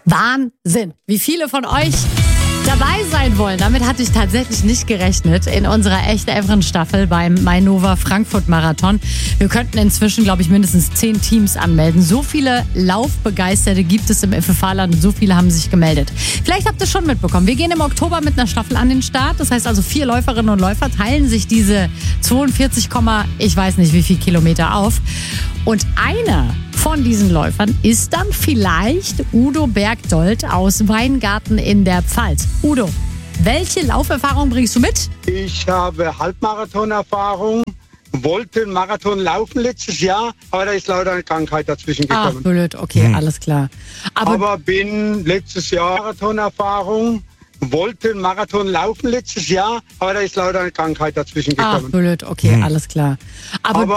Wahnsinn, wie viele von euch dabei sein wollen. Damit hatte ich tatsächlich nicht gerechnet in unserer Echt-Evren-Staffel beim Mainova Frankfurt Marathon. Wir könnten inzwischen, glaube ich, mindestens 10 Teams anmelden. So viele Laufbegeisterte gibt es im FFH-Land und so viele haben sich gemeldet. Vielleicht habt ihr es schon mitbekommen. Wir gehen im Oktober mit einer Staffel an den Start. Das heißt also 4 Läuferinnen und Läufer teilen sich diese 42, ich weiß nicht wie viel Kilometer auf. Und einer von diesen Läufern ist dann vielleicht Udo Bergdold aus Weingarten in der Pfalz. Udo, welche Lauferfahrung bringst du mit? Ich habe Halbmarathon-Erfahrung, wollte einen Marathon laufen letztes Jahr, aber da ist leider eine Krankheit dazwischen gekommen. Ach, blöd, okay, alles klar. Aber bin letztes Jahr Marathon-Erfahrung, wollte einen Marathon laufen letztes Jahr, aber da ist leider eine Krankheit dazwischen gekommen. Ach, blöd, okay, alles klar. Aber